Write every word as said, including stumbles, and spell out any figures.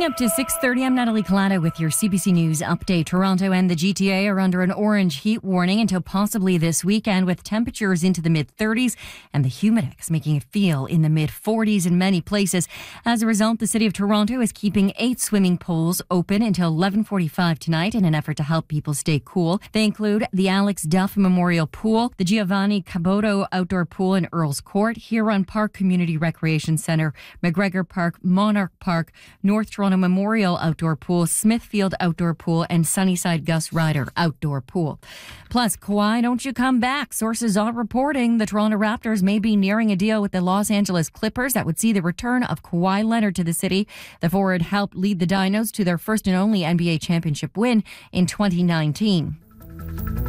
Up to six thirty, I'm Natalie Collada with your C B C News update. Toronto and the G T A are under an orange heat warning until possibly this weekend, with temperatures into the mid-thirties and the humidex making it feel in the mid-forties in many places. As a result, the City of Toronto is keeping eight swimming pools open until eleven forty-five tonight in an effort to help people stay cool. They include the Alex Duff Memorial Pool, the Giovanni Caboto Outdoor Pool in Earls Court, Huron Park Community Recreation Centre, McGregor Park, Monarch Park, North Toronto Memorial Outdoor Pool, Smithfield Outdoor Pool, and Sunnyside Gus Ryder Outdoor Pool. Plus, Kawhi, don't you come back. Sources are reporting the Toronto Raptors may be nearing a deal with the Los Angeles Clippers that would see the return of Kawhi Leonard to the city. The forward helped lead the Dinos to their first and only N B A championship win in twenty nineteen.